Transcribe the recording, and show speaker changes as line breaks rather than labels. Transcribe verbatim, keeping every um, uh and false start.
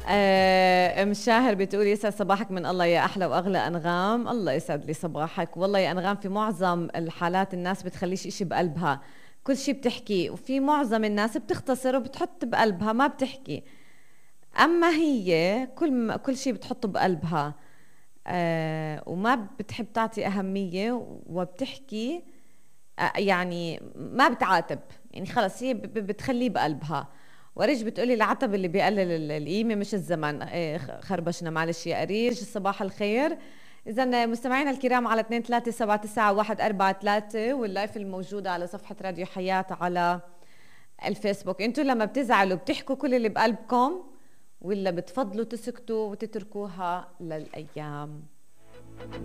آه، ام شاهر بتقول يسعد صباحك من الله يا احلى واغلى انغام. الله يسعد لي صباحك. والله يا انغام في معظم الحالات الناس بتخليش اشي بقلبها، كل شي بتحكي، وفي معظم الناس بتختصر وبتحط بقلبها ما بتحكي. اما هي كل ما كل شي بتحطه بقلبها، آه وما بتحب تعطي اهمية وبتحكي، آه يعني ما بتعاتب، يعني خلص هي ب- ب- بتخليه بقلبها. وريج بتقولي العتب اللي بيقلل ال- القيمة مش الزمن. إيه، خ- خربشنا معلش يا أريج. صباح الخير. إذا مستمعينا الكرام على اثنين ثلاثة سبعة تسعة واحد أربعة ثلاثة، واللايف الموجودة على صفحة راديو حياة على الفيسبوك. انتوا لما بتزعلوا بتحكوا كل اللي بقلبكم، ولا بتفضلوا تسكتوا وتتركوها للأيام؟